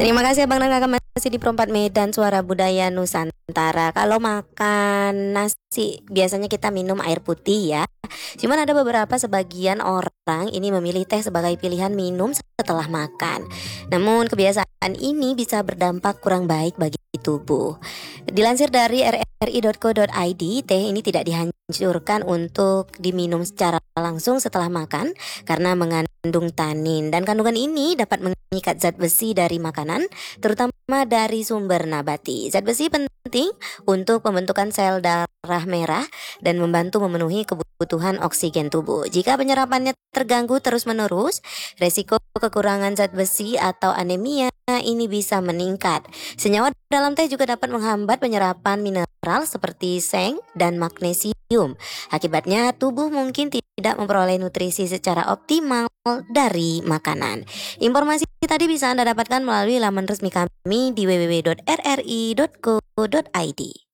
Terima kasih Abang dan Kakak masih di Perempat Medan Suara Budaya Nusantara. Kalau makan nasi biasanya kita minum air putih ya. Cuman ada beberapa sebagian orang ini memilih teh sebagai pilihan minum setelah makan. Namun kebiasaan ini bisa berdampak kurang baik bagi tubuh. Dilansir dari rri.co.id, teh ini tidak dihancurkan untuk diminum secara langsung setelah makan karena mengandung tanin, dan kandungan ini dapat mengikat zat besi dari makanan, terutama dari sumber nabati. Zat besi penting untuk pembentukan sel darah merah dan membantu memenuhi kebutuhan oksigen tubuh. Jika penyerapannya terganggu terus-menerus, resiko kekurangan zat besi atau anemia ini bisa meningkat. Senyawa dalam teh juga dapat menghambat penyerapan mineral seperti seng dan magnesium. Akibatnya tubuh mungkin tidak memperoleh nutrisi secara optimal dari makanan. Informasi tadi bisa Anda dapatkan melalui laman resmi kami di www.rri.co.id.